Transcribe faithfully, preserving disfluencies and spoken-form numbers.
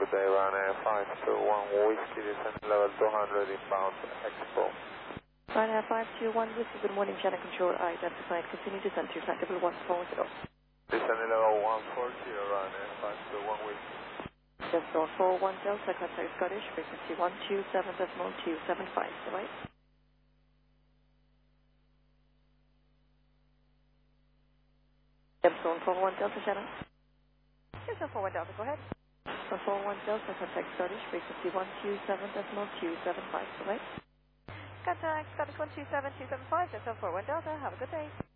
good day, Ryanair five two one Whiskey, descend level two hundred inbound Expo. Ryanair five two one Whiskey, good morning, channel control identified, continue descent to flight level one four zero. Descend level one four zero, Ryanair five two one Whiskey. Descent four one Delta, contact Scottish, frequency one two seven decimal two seven five, right? Descent four one Delta, channel. Descent four one Delta, go ahead. Descent four one Delta, contact Scottish, frequency one two seven decimal two seven five, right? Contact Scottish one two seven two seven five, Descent four one Delta, have a good day.